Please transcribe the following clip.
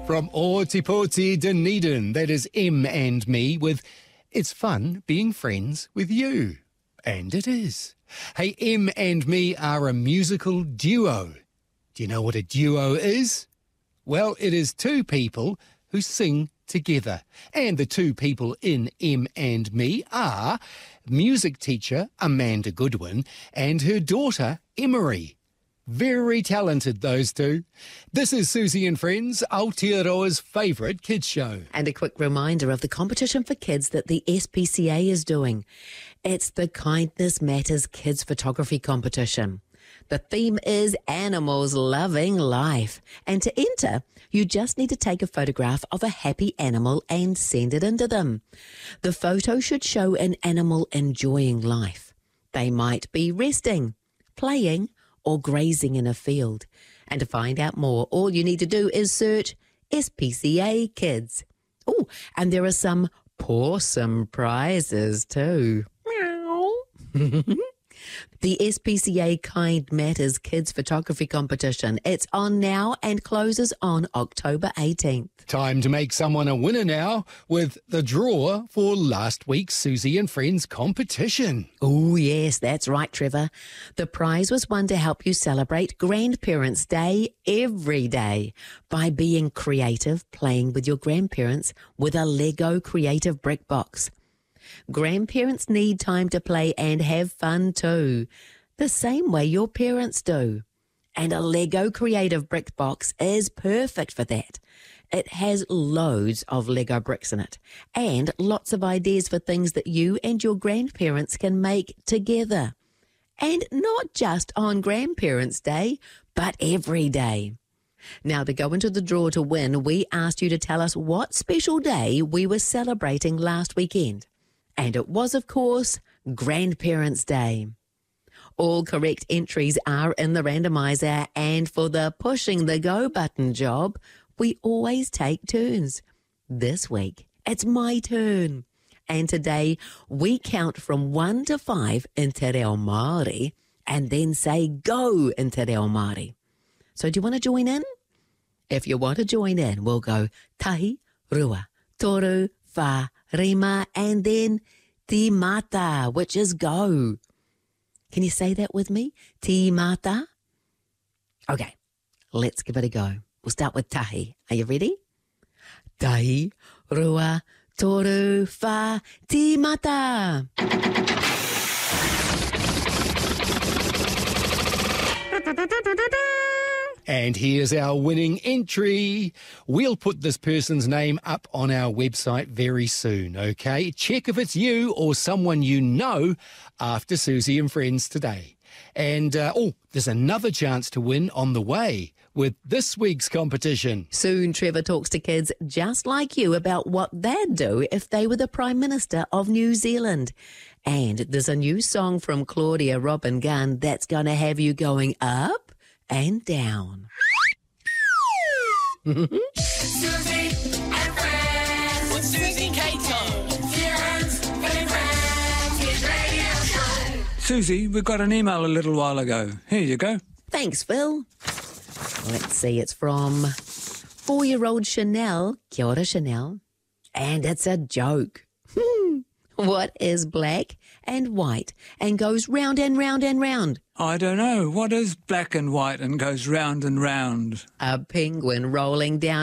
From Ōtepoti, Dunedin, that is M and me with It's Fun Being Friends with You. And it is. Hey, M and me are a musical duo. Do you know what a duo is? Well, it is two people who sing together. And the two people in M and me are music teacher Amanda Goodwin and her daughter Emery. Very talented, those two. This is Susie and Friends, Aotearoa's favourite kids show. And a quick reminder of the competition for kids that the SPCA is doing. It's the Kindness Matters Kids Photography Competition. The theme is Animals Loving Life. And to enter, you just need to take a photograph of a happy animal and send it into them. The photo should show an animal enjoying life. They might be resting, playing, or grazing in a field. And to find out more, all you need to do is search SPCA Kids. Oh, and there are some pawsome prizes too. Meow. The SPCA Kind Matters Kids Photography Competition. It's on now and closes on October 18th. Time to make someone a winner now with the draw for last week's Susie and Friends competition. Oh, yes, that's right, Trevor. The prize was one to help you celebrate Grandparents' Day every day by being creative, playing with your grandparents with a Lego Creative Brick Box. Grandparents need time to play and have fun too, the same way your parents do. And a Lego Creative Brick Box is perfect for that. It has loads of Lego bricks in it and lots of ideas for things that you and your grandparents can make together. And not just on Grandparents' Day, but every day. Now, to go into the draw to win, we asked you to tell us what special day we were celebrating last weekend. And it was, of course, Grandparents' Day. All correct entries are in the randomizer, and for the pushing the go button job, we always take turns. This week, it's my turn. And today, we count from 1 to 5 in Te Reo Māori and then say go in Te Reo Māori. So do you want to join in? If you want to join in, we'll go tahi, rua, toru, wha, rima, and then ti mata, which is go. Can you say that with me? Ti mata? Okay, let's give it a go. We'll start with tahi. Are you ready? Tahi, rua, toru, wha, ti mata. And here's our winning entry. We'll put this person's name up on our website very soon, okay? Check if it's you or someone you know after Susie and Friends today. And, there's another chance to win on the way with this week's competition. Soon, Trevor talks to kids just like you about what they'd do if they were the Prime Minister of New Zealand. And there's a new song from Claudia Robin Gunn that's going to have you going up and down. Susie and Friends with Susie Cato. Zealand's favourite kids radio show. Susie, we got an email a little while ago. Here you go. Thanks, Phil. Let's see, it's from 4-year-old Chanel. Kia ora, Chanel. And it's a joke. What is black and white and goes round and round and round? I don't know. What is black and white and goes round and round? A penguin rolling down